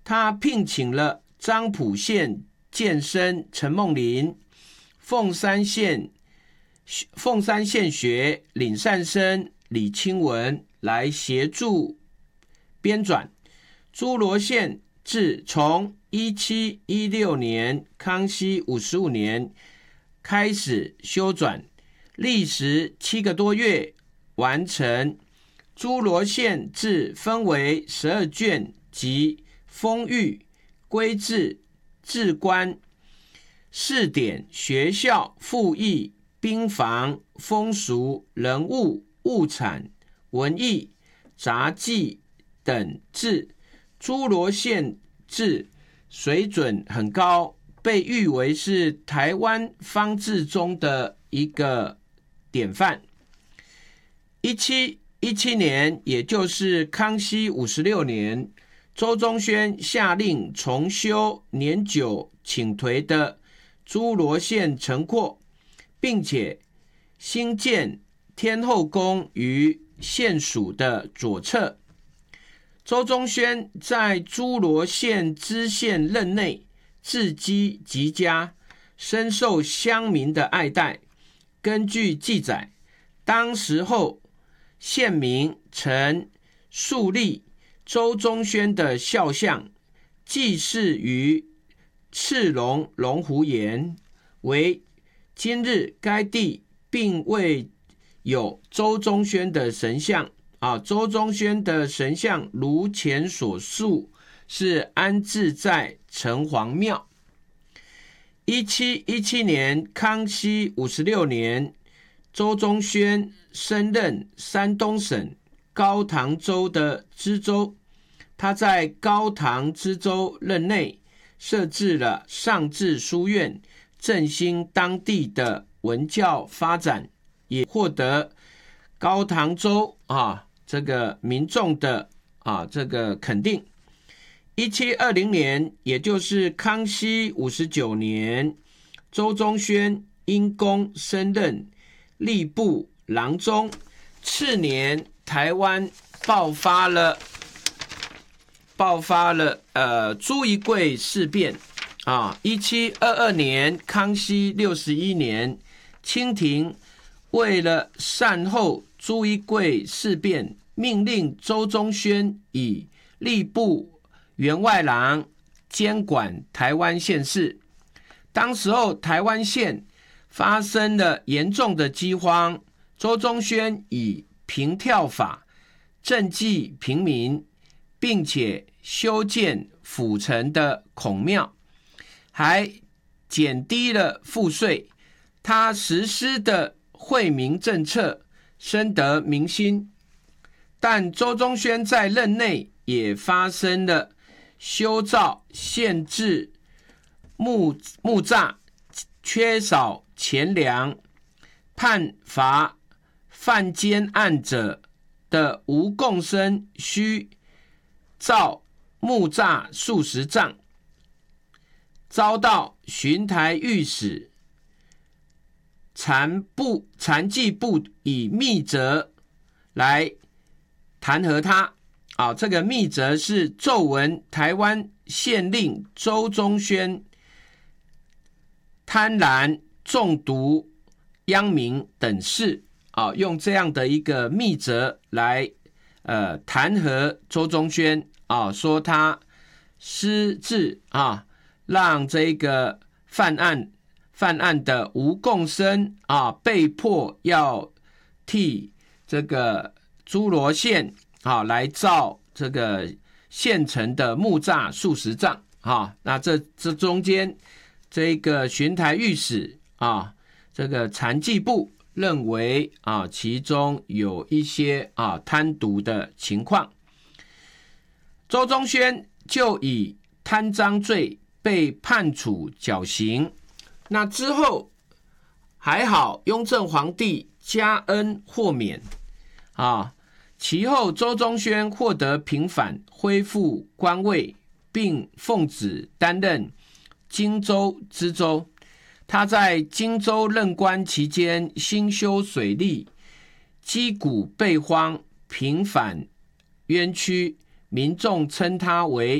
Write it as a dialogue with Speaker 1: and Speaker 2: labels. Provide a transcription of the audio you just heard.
Speaker 1: 他聘请了漳浦县健身陈梦麟、凤山县学林善生、李清文来协助编纂。诸罗县志从1716年康熙55年开始修纂，历时7个多月完成。诸罗县志分为12卷及风域、规制、治官、士典、学校、赋役、兵房、风俗、人物、物产、文艺、杂技等志。诸罗县志水准很高，被誉为是台湾方志中的一个典范。1717年，也就是康熙56年，周宗宣下令重修年久倾颓的诸罗县城廓，并且兴建天后宫于县署的左侧。周宗宣在诸罗县知县任内治基极佳，深受乡民的爱戴。根据记载，当时候县民曾树立周宗宣的肖像，祭祀于赤龙龙湖岩，为今日该地并未有周宗宣的神像。周宗宣的神像如前所述，是安置在城隍庙。1717年，康熙56年，周宗宣升任山东省高唐州的知州。他在高唐知州任内设置了上智书院，振兴当地的文教发展，也获得高唐州这个民众的这个肯定。1720年，也就是康熙59年，周宗宣因功升任吏部郎中。次年，台湾爆发了朱一贵事变。1722年，康熙61年，清廷为了善后朱一贵事变，命令周宗宣以吏部员外郎监管台湾县事。当时候台湾县发生了严重的饥荒，周宗宣以平跳法赈济平民，并且修建府城的孔庙，还减低了赋税。他实施的惠民政策深得民心。但周宗宣在任内也发生了修造限制木栅、缺少钱粮、判罚犯奸案者的无供生需造木栅数十丈，遭到巡台御史残疾部以密折来弹劾他。这个密折是奏闻台湾县令周宗宣贪婪中毒殃民等事，用这样的一个密折来弹劾周宗宣，说他失智，让这个犯案的吴共生被迫要替这个诸罗县来造这个县城的木栅数十丈。那这中间这个巡台御史这个残疾部认为其中有一些贪渎的情况，周宗宣就以贪赃罪被判处绞刑。那之后还好雍正皇帝加恩豁免其后周宗宣获得平反，恢复官位，并奉旨担任荆州知州。他在荆州任官期间兴修水利，击鼓备荒，平反冤屈，民众称他为